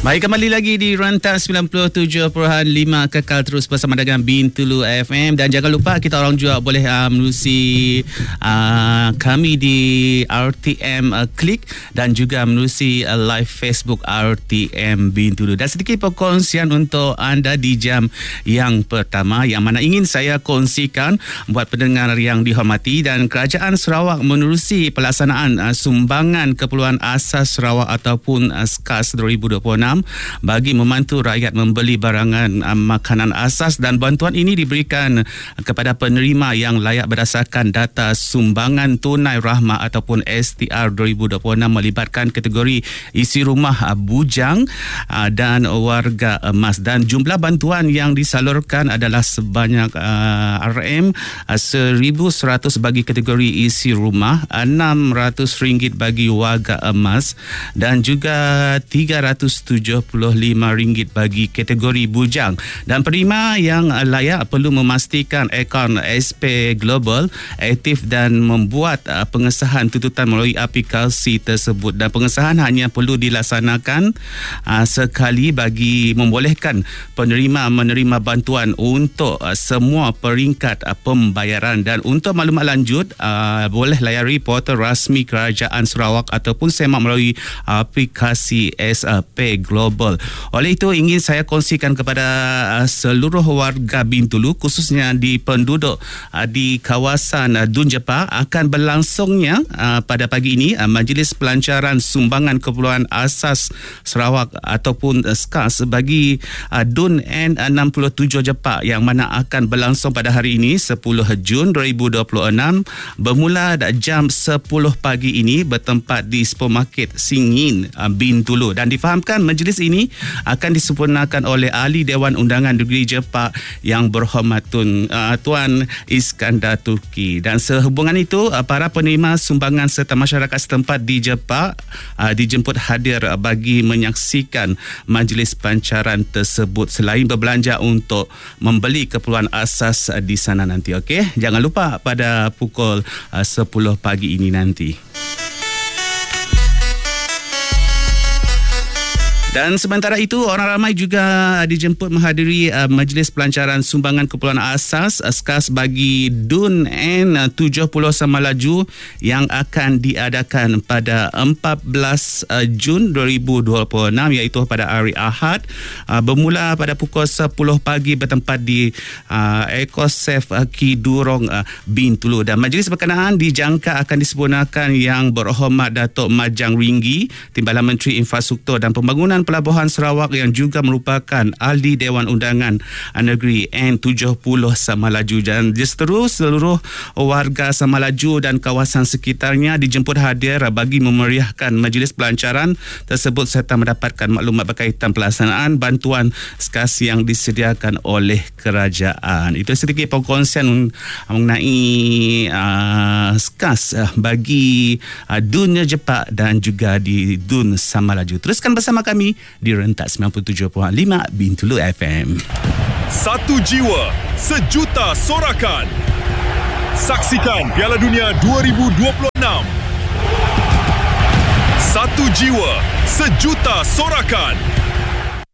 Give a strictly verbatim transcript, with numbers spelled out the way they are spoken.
Baik, kembali lagi di Rentas sembilan puluh tujuh perpuluhan lima kekal terus bersama dengan Bintulu F M. Dan jangan lupa kita orang juga boleh uh, menerusi uh, kami di R T M uh, Klik dan juga menerusi uh, live Facebook R T M Bintulu. Dan sedikit perkongsian untuk anda di jam yang pertama yang mana ingin saya kongsikan buat pendengar yang dihormati. Dan Kerajaan Sarawak menerusi pelaksanaan uh, sumbangan keperluan asas Sarawak ataupun uh, S K A S dua ribu dua puluh enam bagi membantu rakyat membeli barangan uh, makanan asas, dan bantuan ini diberikan kepada penerima yang layak berdasarkan data sumbangan tunai rahmah ataupun S T R dua ribu dua puluh enam melibatkan kategori isi rumah uh, bujang uh, dan warga emas. Dan jumlah bantuan yang disalurkan adalah sebanyak uh, R M uh, seribu seratus bagi kategori isi rumah, enam ratus ringgit bagi warga emas dan juga tiga ratus tujuh puluh lima ringgit bagi kategori bujang. Dan penerima yang layak perlu memastikan akaun S P Global aktif dan membuat uh, pengesahan tuntutan melalui aplikasi tersebut. Dan pengesahan hanya perlu dilaksanakan uh, sekali bagi membolehkan penerima menerima bantuan untuk uh, semua peringkat uh, pembayaran. Dan untuk maklumat lanjut uh, boleh layari portal rasmi Kerajaan Sarawak ataupun semak melalui aplikasi S P Global. Oleh itu ingin saya kongsikan kepada uh, seluruh warga Bintulu, khususnya di penduduk uh, di kawasan uh, Dun Jepa, akan berlangsungnya uh, pada pagi ini uh, Majlis Pelancaran Sumbangan Keperluan Asas Sarawak ataupun uh, S K A S bagi uh, Dun N enam puluh tujuh Jepa yang mana akan berlangsung pada hari ini sepuluh Jun dua ribu dua puluh enam bermula jam sepuluh pagi ini bertempat di Supermarket Singin uh, Bintulu. Dan difahamkan majlis ini akan disempurnakan oleh Ahli Dewan Undangan Negeri Jepa yang berhormat Tun, uh, Tuan Iskandar Turki. Dan sehubungan itu uh, para penerima sumbangan serta masyarakat setempat di Jepa uh, dijemput hadir uh, bagi menyaksikan majlis pelancaran tersebut selain berbelanja untuk membeli keperluan asas uh, di sana nanti. Okey, jangan lupa pada pukul uh, sepuluh pagi ini nanti. Dan sementara itu, orang ramai juga dijemput menghadiri uh, Majlis Pelancaran Sumbangan Keperluan Asas S K A S bagi Dun N tujuh puluh Samalaju yang akan diadakan pada empat belas Jun dua ribu dua puluh enam, iaitu pada hari Ahad, uh, bermula pada pukul sepuluh pagi bertempat di uh, Ecosef uh, Kidurong uh, Bintulu. Dan majlis berkenaan dijangka akan disempurnakan yang berhormat Datuk Majang Ringgi, Timbalan Menteri Infrastruktur dan Pembangunan Pelabuhan Sarawak yang juga merupakan Ahli Dewan Undangan Negeri N tujuh puluh Samalaju. Dan seterus seluruh warga Samalaju dan kawasan sekitarnya dijemput hadir bagi memeriahkan majlis pelancaran tersebut serta mendapatkan maklumat berkaitan pelaksanaan bantuan S K A S yang disediakan oleh kerajaan. Itu sedikit perkongsian mengenai uh, S K A S uh, bagi uh, Dun Jepa dan juga di Dun Samalaju. Teruskan bersama kami di Rentas sembilan puluh tujuh perpuluhan lima Bintulu F M. Satu jiwa, sejuta sorakan. Saksikan Piala Dunia dua ribu dua puluh enam. Satu jiwa, sejuta sorakan.